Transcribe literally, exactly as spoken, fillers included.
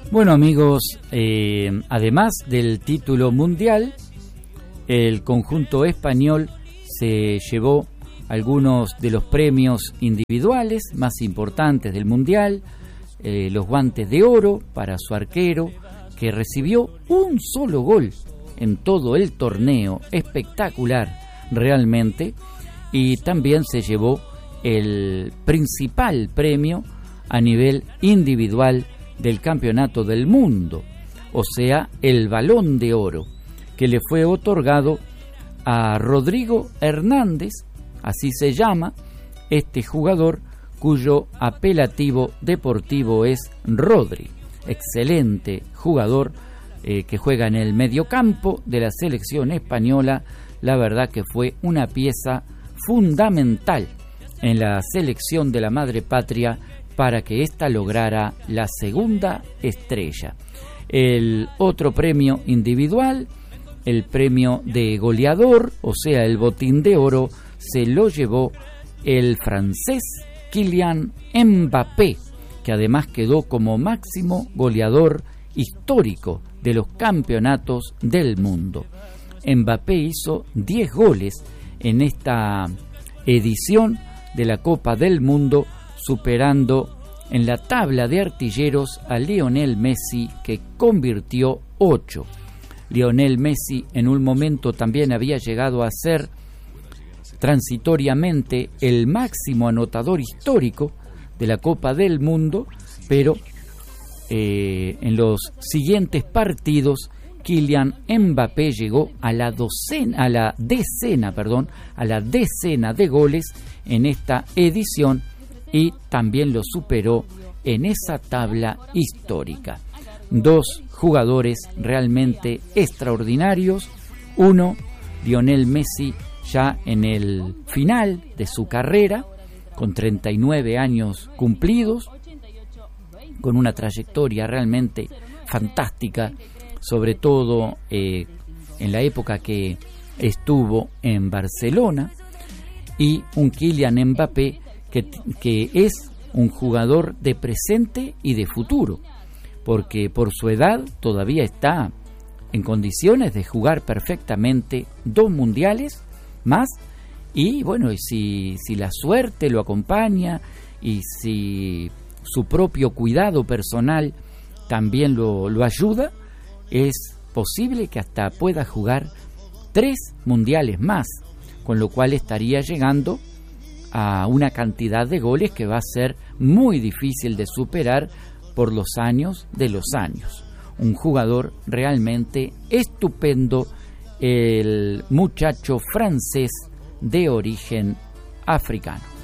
Bueno, amigos, eh, además del título mundial, el conjunto español se llevó algunos de los premios individuales más importantes del mundial, eh, los guantes de oro para su arquero, que recibió un solo gol en todo el torneo, espectacular realmente, y también se llevó el principal premio a nivel individual del Campeonato del Mundo, o sea, el Balón de Oro, que le fue otorgado a Rodrigo Hernández, así se llama este jugador, cuyo apelativo deportivo es Rodri. Excelente jugador eh, que juega en el mediocampo de la selección española. La verdad que fue una pieza fundamental en la selección de la madre patria para que ésta lograra la segunda estrella. El otro premio individual, el premio de goleador, o sea, el botín de oro, se lo llevó el francés Kylian Mbappé, que además quedó como máximo goleador histórico de los campeonatos del mundo. Mbappé hizo diez goles en esta edición de la Copa del Mundo, superando en la tabla de artilleros a Lionel Messi, que convirtió ocho. Lionel Messi en un momento también había llegado a ser transitoriamente el máximo anotador histórico de la Copa del Mundo, pero eh, en los siguientes partidos Kylian Mbappé llegó a la docena, a la decena, perdón, a la decena de goles en esta edición y también lo superó en esa tabla histórica. Dos jugadores realmente extraordinarios. Uno, Lionel Messi, ya en el final de su carrera, con treinta y nueve años cumplidos, con una trayectoria realmente fantástica, sobre todo eh, en la época que estuvo en Barcelona, y un Kylian Mbappé que, que es un jugador de presente y de futuro, porque por su edad todavía está en condiciones de jugar perfectamente dos mundiales más, y bueno, y si, si la suerte lo acompaña y si su propio cuidado personal también lo, lo ayuda, es posible que hasta pueda jugar tres mundiales más, con lo cual estaría llegando a una cantidad de goles que va a ser muy difícil de superar por los años de los años. Un jugador realmente estupendo, el muchacho francés de origen africano.